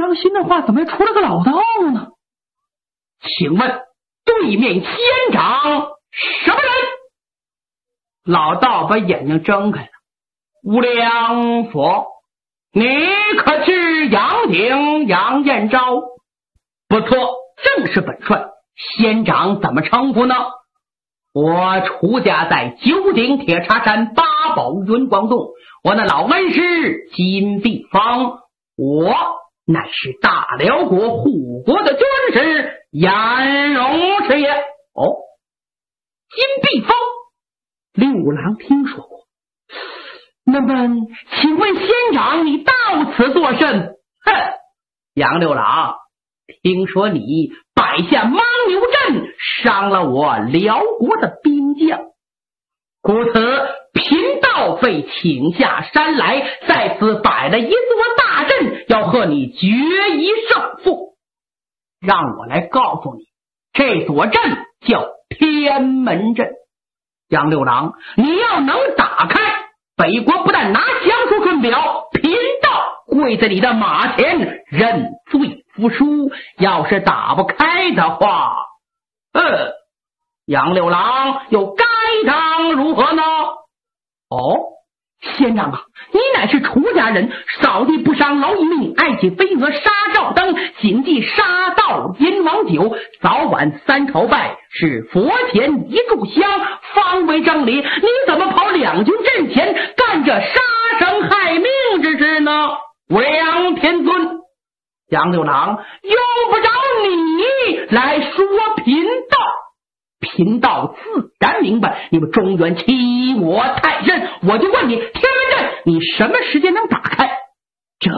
伤心的话，怎么出了个老道呢？请问对面仙长什么人？老道把眼睛睁开了。无量佛，你可知杨景杨彦昭？不错，正是本帅。仙长怎么称呼呢？我出家在九鼎铁叉山八宝云光洞，我那老恩师金碧芳，我乃是大辽国护国的军师颜荣师爷。哦，金碧芳，六郎听说过。那么请问仙长你到此作甚？哼，杨六郎，听说你摆下牦牛阵，伤了我辽国的兵将，故此贫道费请下山来，在此摆了一座大阵，要和你决一胜负。让我来告诉你，这座阵叫天门阵。杨六郎，你要能打开，北国不但拿降书顺表，贫道跪在你的马前认罪服输。要是打不开的话，杨六郎又该当如何呢？哦，仙长啊，你乃是出家人，扫地不伤蝼蚁命，爱惜飞蛾杀照灯，谨记杀盗阎王酒，早晚三朝拜，是佛前一炷香，方为正理。你怎么跑两军阵前干这杀生害命之事呢？无量天尊，杨六郎用不着你来说贫道，贫道自然明白你们中原欺我太甚。我就问你，天门阵你什么时间能打开？这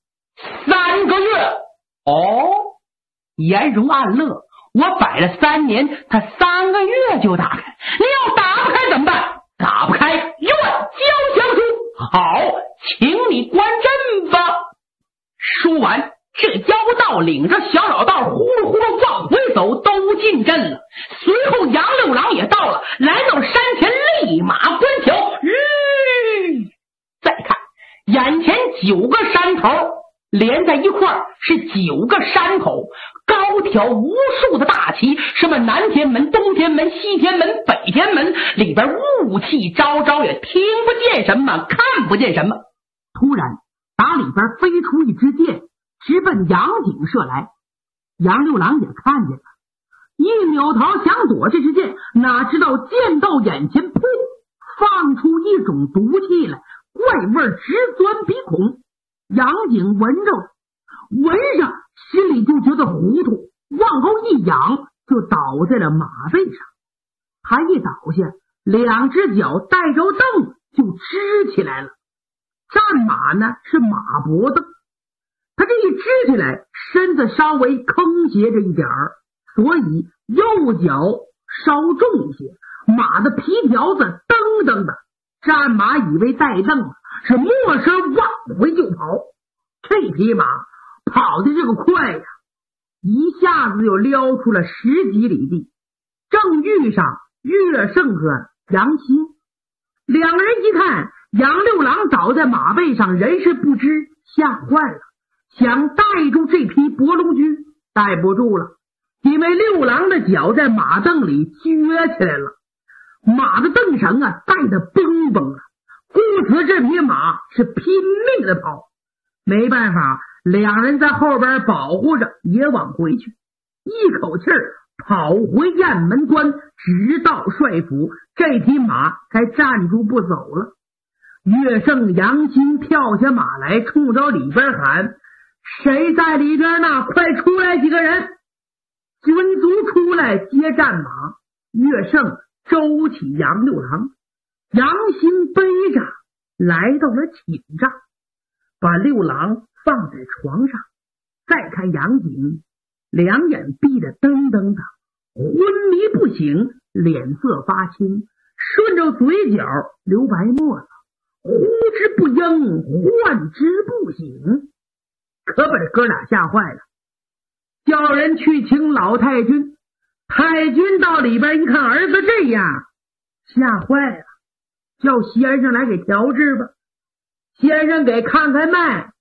3个月。哦，颜荣暗乐，我摆了3年，他3个月就打开，你要打不开怎么办？打不开，愿交降书。好，请你观阵吧。说完，这妖道领着小老道呼噜呼噜往回走，都进阵了。随后杨六郎也到了，来到山前，立马观瞧。再看眼前9个山头连在一块儿，是9个山口，高挑无数的大旗，什么南天门、东天门、西天门、北天门，里边雾气昭昭，也听不见什么，看不见什么。突然打里边飞出一支箭，直奔杨景射来。杨六郎也看见了，一扭头想躲这支箭，哪知道箭到眼前，噗，放出一种毒气来，怪味直钻鼻孔。杨景闻着，闻上心里就觉得糊涂，往后一仰，就倒在了马背上。他一倒下，2只脚带着蹬就支起来了。战马呢是马脖子，他这一支起来，身子稍微坑斜着一点儿，所以右脚稍重一些，马的皮条子蹬蹬的。战马以为带蹬了，是没声往回就跑。这匹马跑的这个快呀，一下子就撩出了10几里地，正遇上岳胜和杨新。两个人一看杨六郎倒在马背上，人事不知，吓坏了，想带住这匹伯龙驹，带不住了，因为六郎的脚在马蹬里撅起来了，马的蹬绳啊带得崩崩了，故此这匹马是拼命的跑。没办法，两人在后边保护着，也往回去，一口气儿跑回雁门关，直到帅府，这匹马才站住不走了。岳胜杨新跳下马来，冲着里边喊：谁在里边呢？快出来几个人！军卒出来接战马，岳胜周起杨六郎，杨新背着来到了寝帐，把六郎放在床上。再看杨景，两眼闭得瞪瞪的，昏迷不醒，脸色发青，顺着嘴角流白沫子，呼之不应，唤之不醒，可把这哥俩吓坏了，叫人去请老太君。太君到里边一看儿子这样，吓坏了，叫先生来给调治吧。先生给看开脉，